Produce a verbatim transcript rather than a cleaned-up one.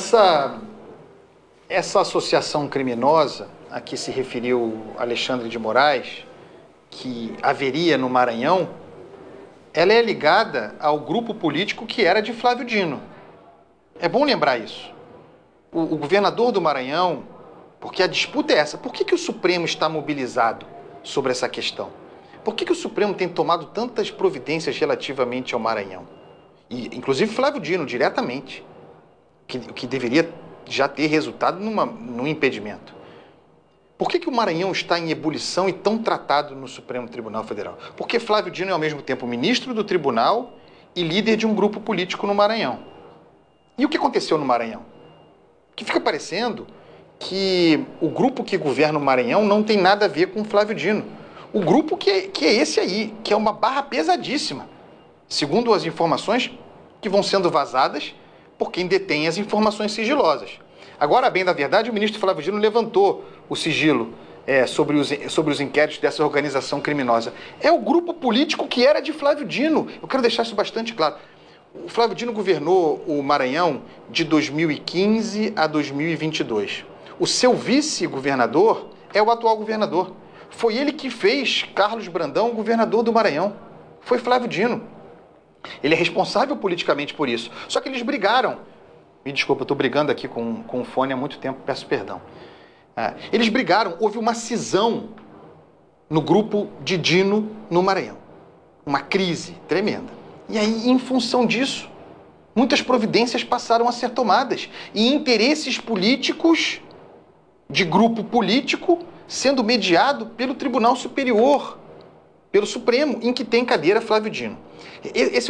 essa, essa associação criminosa a que se referiu Alexandre de Moraes, que haveria no Maranhão, ela é ligada ao grupo político que era de Flávio Dino. É bom lembrar isso. O, o governador do Maranhão, porque a disputa é essa, por que, que o Supremo está mobilizado sobre essa questão? Por que, que o Supremo tem tomado tantas providências relativamente ao Maranhão? E, inclusive Flávio Dino, diretamente, que, que deveria já ter resultado numa, num impedimento. Por que, que o Maranhão está em ebulição e tão tratado no Supremo Tribunal Federal? Porque Flávio Dino é ao mesmo tempo ministro do tribunal e líder de um grupo político no Maranhão. E o que aconteceu no Maranhão? Que fica parecendo que o grupo que governa o Maranhão não tem nada a ver com Flávio Dino. O grupo que é, que é esse aí, que é uma barra pesadíssima, segundo as informações que vão sendo vazadas por quem detém as informações sigilosas. Agora, bem da verdade, o ministro Flávio Dino levantou o sigilo é, sobre, os, sobre os inquéritos dessa organização criminosa. É o grupo político que era de Flávio Dino. Eu quero deixar isso bastante claro. O Flávio Dino governou o Maranhão de dois mil e quinze a dois mil e vinte e dois. O seu vice-governador é o atual governador. Foi ele que fez Carlos Brandão governador do Maranhão. Foi Flávio Dino. Ele é responsável politicamente por isso. Só que eles brigaram. Me desculpa, eu estou brigando aqui com, com o fone há muito tempo, peço perdão. É, eles brigaram, houve uma cisão no grupo de Dino no Maranhão. Uma crise tremenda. E aí, em função disso, muitas providências passaram a ser tomadas. E interesses políticos, de grupo político, sendo mediado pelo Tribunal Superior, pelo Supremo, em que tem cadeira Flávio Dino. Esse